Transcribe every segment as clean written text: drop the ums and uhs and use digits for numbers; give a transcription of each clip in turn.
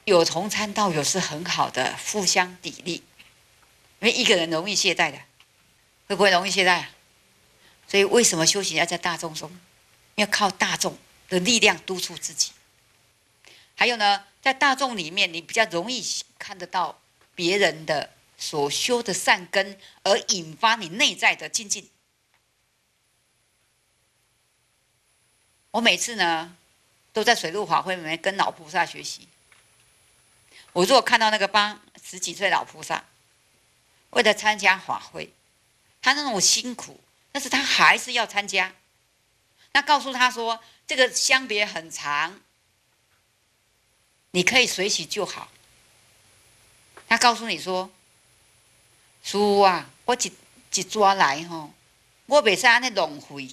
有同参道友是很好的，互相砥砺。因为一个人容易懈怠的，会不会容易懈怠啊？所以为什么修行要在大众中？要靠大众的力量督促自己。还有呢，在大众里面，你比较容易看得到别人的所修的善根，而引发你内在的精进。我每次呢，都在水陆法会里面跟老菩萨学习。我如果看到那个80几岁老菩萨，为了参加法会，他那种辛苦，但是他还是要参加。那告诉他说，这个香别很长，你可以随喜就好。他告诉你说，师父啊，我一抓来吼，我袂使安尼浪费。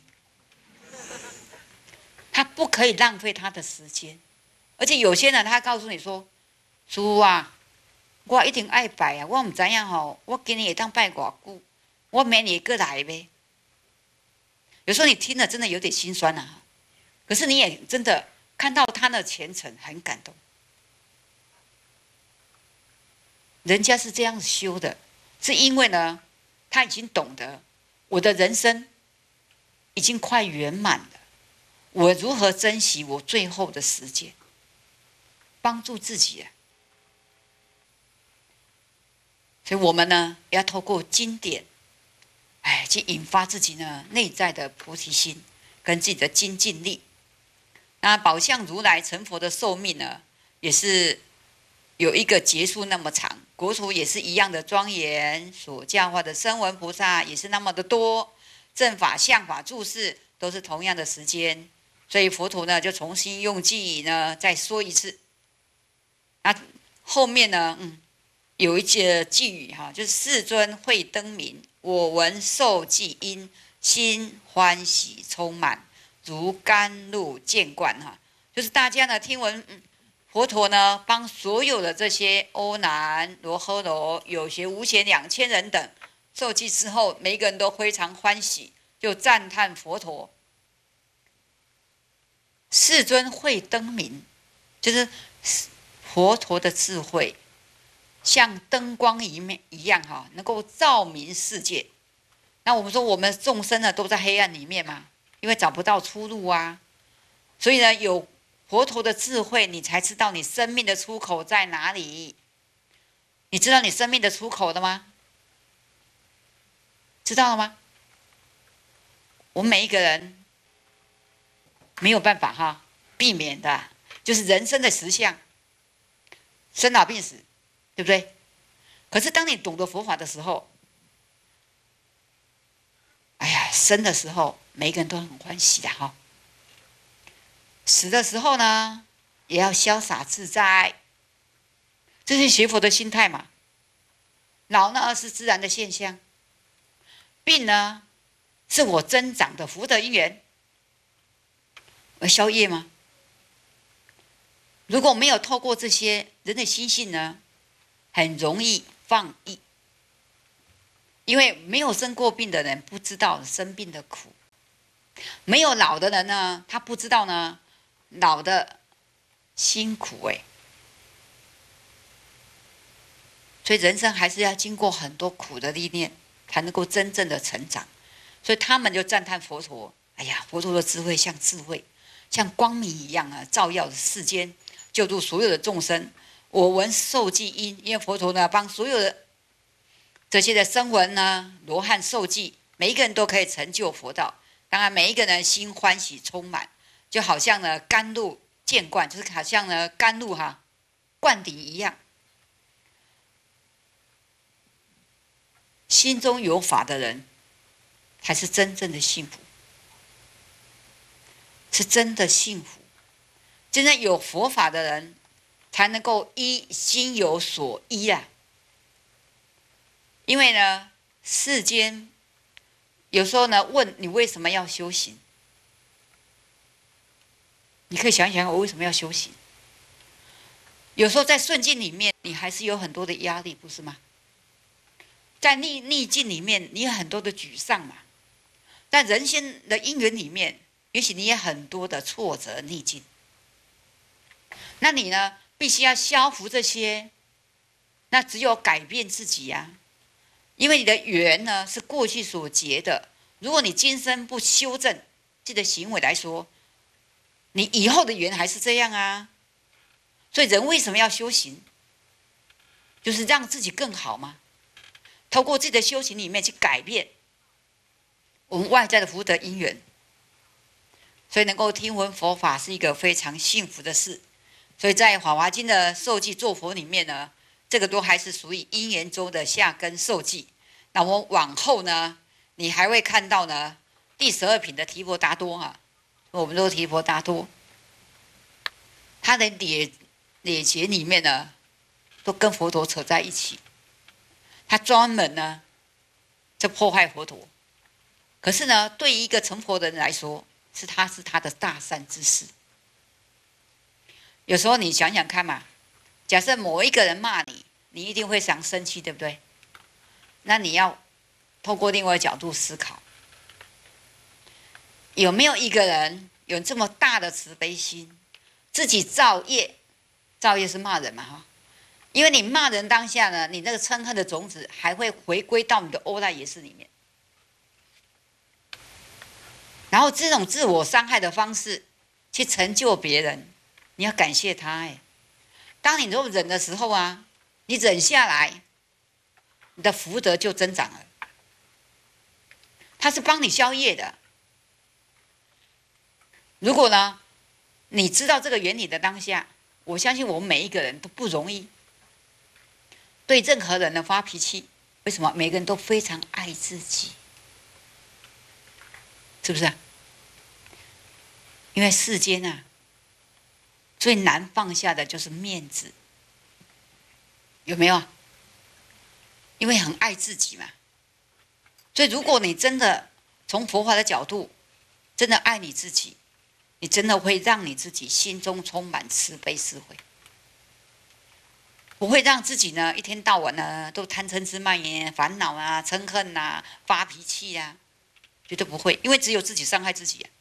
他不可以浪费他的时间，而且有些人他告诉你说，师父啊，我一定爱拜啊，我唔知影吼，我今年会当拜偌久，我明年过来呗。有时候你听了真的有点心酸啊，可是你也真的看到他的虔诚，很感动。人家是这样修的，是因为呢，他已经懂得我的人生已经快圆满了，我如何珍惜我最后的时间，帮助自己啊。所以我们呢，要透过经典，去引发自己呢内在的菩提心跟自己的精进力。那宝相如来成佛的寿命呢，也是有一个结束那么长，国土也是一样的庄严，所教化的声闻菩萨也是那么的多，正法、相法、住世都是同样的时间，所以佛陀呢就重新用记忆呢再说一次。那后面呢，有一句寄语哈，就是世尊会灯明，我闻受记音，心欢喜充满，如甘露见灌哈，就是大家呢听闻佛陀呢帮所有的这些欧南、罗诃罗、有学、无学2000人等受记之后，每一个人都非常欢喜，就赞叹佛陀。世尊会灯明，就是佛陀的智慧像灯光一样哈，能够照明世界。那我们说我们众生呢都在黑暗里面嘛，因为找不到出路啊，所以呢有佛陀的智慧，你才知道你生命的出口在哪里。你知道你生命的出口了吗？知道了吗？我们每一个人没有办法哈避免的，就是人生的实相，生老病死，对不对？可是当你懂得佛法的时候，生的时候每一个人都很欢喜的哈，死的时候呢也要潇洒自在，这是学佛的心态嘛。老呢是自然的现象，病呢是我增长的福德因缘，而消业吗？如果没有透过这些，人的心性呢很容易放逸，因为没有生过病的人不知道生病的苦，没有老的人呢他不知道呢老的辛苦所以人生还是要经过很多苦的历练，才能够真正的成长。所以他们就赞叹佛陀，佛陀的智慧像智慧，像光明一样啊，照耀世间，救度所有的众生。我闻受记音，因为佛陀呢帮所有的这些的声闻呢罗汉受记，每一个人都可以成就佛道。当然每一个人心欢喜充满，就好像呢甘露见灌，就是好像呢甘露灌顶一样。心中有法的人才是真正的幸福，是真的幸福。真正有佛法的人才能够心有所依啊。因为呢世间有时候呢问你为什么要修行，你可以想一想我为什么要修行。有时候在顺境里面你还是有很多的压力，不是吗？在逆境里面你有很多的沮丧嘛，在人生的因缘里面也许你也很多的挫折逆境，那你呢必须要消除这些，那只有改变自己呀、因为你的缘呢是过去所结的，如果你今生不修正自己的行为来说，你以后的缘还是这样啊。所以人为什么要修行？就是让自己更好嘛。透过自己的修行里面去改变我们外在的福德因缘，所以能够听闻佛法是一个非常幸福的事。所以在《法华经》的受记作佛里面呢，这个都还是属于因缘中的下根受记。那我往后呢，你还会看到呢，第12品的提婆达多啊，我们都提婆达多，他的列结里面呢，都跟佛陀扯在一起。他专门呢，就破坏佛陀。可是呢，对于一个成佛的人来说，是他的大善之事。有时候你想想看嘛，假设某一个人骂你，你一定会想生气，对不对？那你要透过另外一个角度思考，有没有一个人有这么大的慈悲心，自己造业？造业是骂人嘛，哈。因为你骂人当下呢，你那个嗔恨的种子还会回归到你的阿赖耶识里面，然后这种自我伤害的方式去成就别人，你要感谢他哎。当你都忍的时候啊，你忍下来，你的福德就增长了。他是帮你消业的。如果呢，你知道这个原理的当下，我相信我们每一个人都不容易对任何人的发脾气。为什么？每个人都非常爱自己，是不是啊？因为世间啊，最难放下的就是面子，有没有？因为很爱自己嘛。所以如果你真的从佛法的角度，真的爱你自己，你真的会让你自己心中充满慈悲智慧。不会让自己呢一天到晚呢都贪嗔痴慢疑、烦恼啊、嗔恨啊、发脾气啊，绝对不会，因为只有自己伤害自己啊。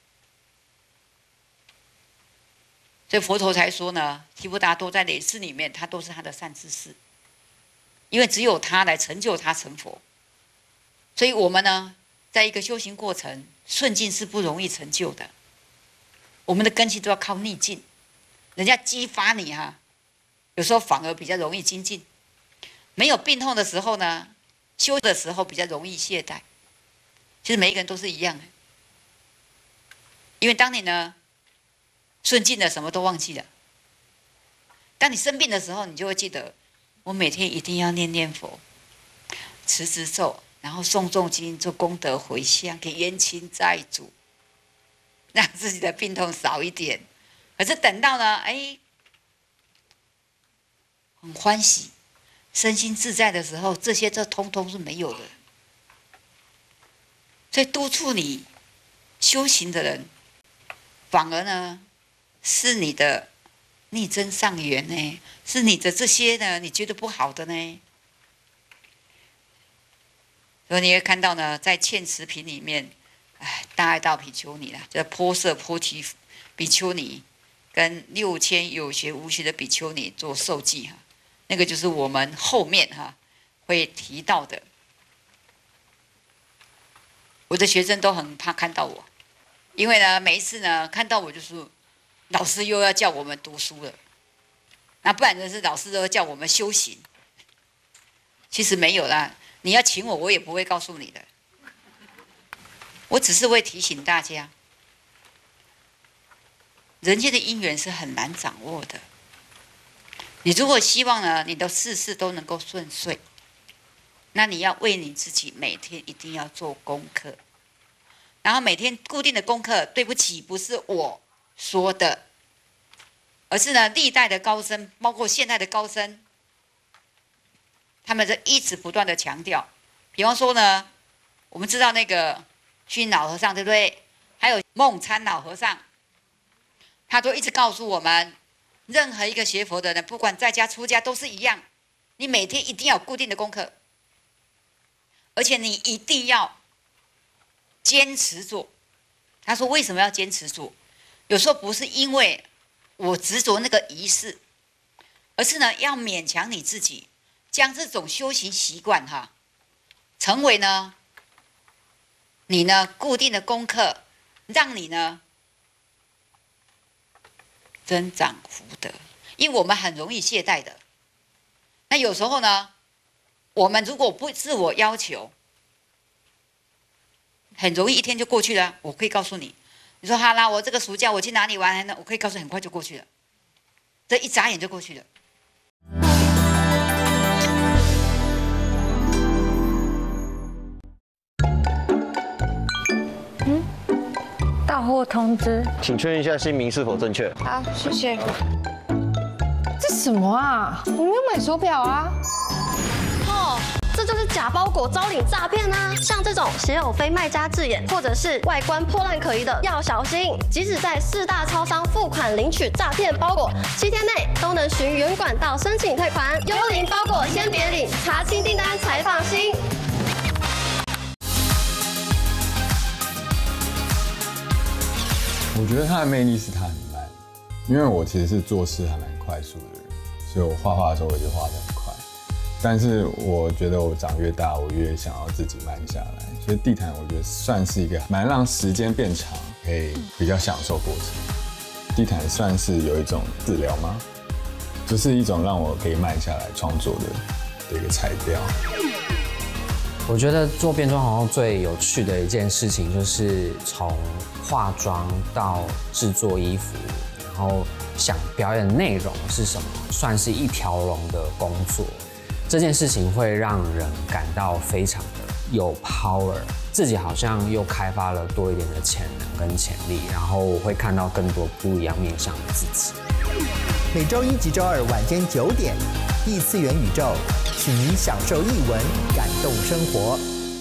所以佛陀才说呢，提婆达多在累世里面，他都是他的善知识，因为只有他来成就他成佛。所以我们呢，在一个修行过程，顺境是不容易成就的，我们的根基都要靠逆境，人家激发你哈。有时候反而比较容易精进。没有病痛的时候呢，修的时候比较容易懈怠。其实每一个人都是一样的，因为当你呢顺境了，什么都忘记了。当你生病的时候，你就会记得，我每天一定要念念佛、持持咒，然后诵诵经，做功德回向给冤亲债主，让自己的病痛少一点。可是等到呢，很欢喜，身心自在的时候，这些就通通是没有的。所以督促你修行的人，反而呢是你的逆增上缘呢，是你的这些呢你觉得不好的呢。所以你会看到呢，在劝持品里面，大爱道比丘尼啦，这波舍波提比丘尼跟6000有学无学的比丘尼做受记哈。那个就是我们后面会提到的。我的学生都很怕看到我，因为呢每一次呢看到我就是老师又要叫我们读书了，那不然就是老师都要叫我们修行。其实没有啦，你要请我，我也不会告诉你的，我只是会提醒大家，人间的因缘是很难掌握的。你如果希望呢，你的事事都能够顺遂，那你要为你自己每天一定要做功课，然后每天固定的功课，对不起，不是我说的，而是呢历代的高僧，包括现代的高僧，他们一直不断的强调。比方说呢，我们知道那个虚云老和尚，对不对？还有梦参老和尚，他都一直告诉我们，任何一个学佛的人，不管在家出家都是一样，你每天一定要有固定的功课，而且你一定要坚持做。他说为什么要坚持做？有时候不是因为我执着那个仪式， 而是呢要勉强你自己，将这种修行习惯成为呢你呢固定的功课，让你呢增长福德。因为我们很容易懈怠的，那有时候呢，我们如果不自我要求，很容易一天就过去了。我可以告诉你，你说好啦，我这个暑假我去哪里玩呢？我可以告诉你，很快就过去了，这一眨眼就过去了。 到货通知， 请确认一下姓名是否正确。 好，谢谢。这什么啊？我没有买手表啊！ 哦，这就是假包裹招领诈骗啊！像这种写有非卖家字眼，或者是外观破烂可疑的，要小心。即使在4大超商付款领取诈骗包裹，7天内都能循原管道申请退款。幽灵包裹先别领，查清订单才放心。 我觉得他的魅力是他很慢，因为我其实是做事还蛮快速的人，所以我画画的时候我就画得很快。但是我觉得我长越大，我越想要自己慢下来，所以地毯我觉得算是一个蛮让时间变长，可以比较享受过程。地毯算是有一种治疗吗？就是一种让我可以慢下来创作的一个材料。 我觉得做变装皇后最有趣的一件事情，就是从化妆到制作衣服，然后想表演内容是什么，算是一条龙的工作。这件事情会让人感到非常的有 power， 自己好像又开发了多一点的潜能跟潜力，然后会看到更多不一样面向的自己。 每周1及周2晚间9点，异次元宇宙，请您享受艺文，感动生活。